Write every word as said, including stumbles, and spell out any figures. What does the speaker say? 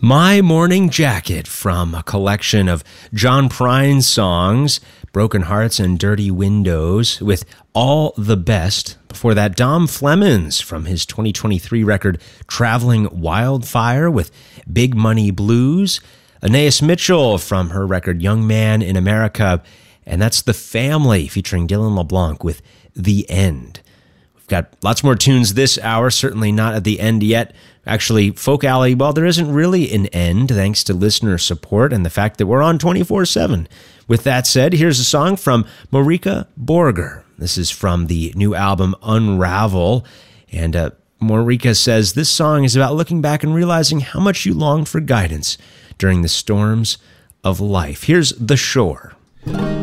My Morning Jacket from a collection of John Prine songs, Broken Hearts and Dirty Windows, with All the Best. Before that, Dom Flemons from his twenty twenty-three record Traveling Wildfire with Big Money Blues. Anais Mitchell from her record Young Man in America. And that's The Family featuring Dylan LeBlanc with The End. We've got lots more tunes this hour, certainly not at the end yet. Actually, Folk Alley, well, there isn't really an end thanks to listener support and the fact that we're on twenty-four seven. With that said, here's a song from Marika Borger. This is from the new album Unravel. And uh, Marika says, this song is about looking back and realizing how much you longed for guidance during the storms of life. Here's The Shore.